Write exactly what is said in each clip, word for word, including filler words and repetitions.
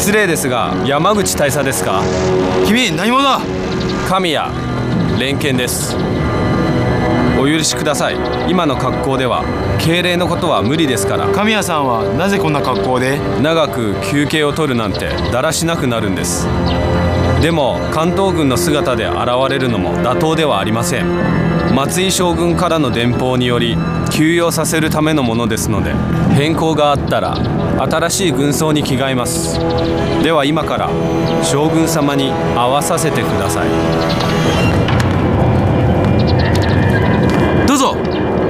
失礼ですが、山口大佐ですか？ 君何者だ？ 神谷連剣です。お許しください。今の格好では敬礼のことは無理ですから。 神谷さんはなぜこんな格好で？ 長く休憩を取るなんてだらしなくなるんです。でも関東軍の姿で現れるのも妥当ではありません。松井将軍からの電報により休養させるためのものですので、変更があったら新しい軍装に着替えます。では今から将軍様に会わさせてください。 どうぞ。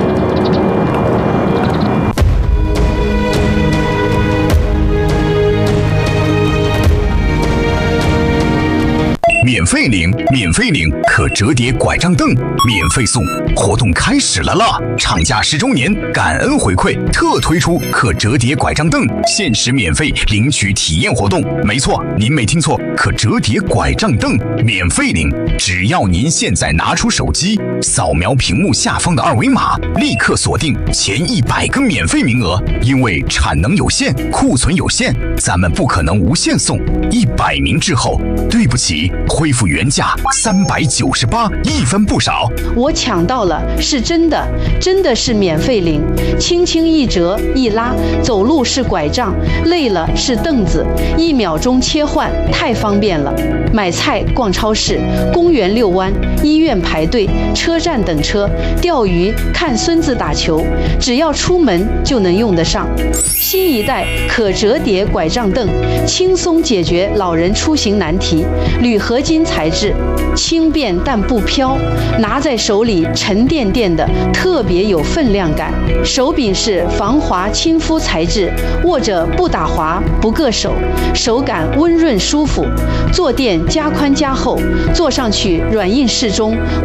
免费领，免费领可折叠拐杖凳，免费送，活动开始了啦！厂家十周年感恩回馈，特推出可折叠拐杖凳，限时免费领取体验活动。没错，您没听错，可折叠拐杖凳免费领，只要您现在拿出手机，扫描屏幕下方的二维码，立刻锁定前一百个免费名额。因为产能有限，库存有限，咱们不可能无限送。一百名之后，对不起。恢复原价三百九十八，一分不少。 我抢到了，是真的，真的是免费领，轻轻一折一拉，走路是拐杖，累了是凳子，一秒钟切换，太方便了。买菜、逛超市、公园遛弯、医院排队、车站等车、钓鱼、看孙子打球，只要出门就能用得上。新一代可折叠拐杖凳，轻松解决老人出行难题。铝合金材质，轻便但不飘，拿在手里沉甸甸的，特别有分量感。手柄是防滑亲肤材质，握着不打滑不硌手，手感温润舒服。坐垫加宽加厚，坐上去软硬适中。